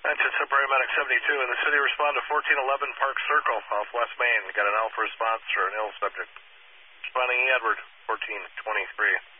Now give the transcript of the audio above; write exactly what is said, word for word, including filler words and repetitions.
Manchester Paramedic seventy-two in the city, respond to fourteen eleven Park Circle off West Main. Got an alpha response for an ill subject. Responding E. Edward, fourteen twenty-three.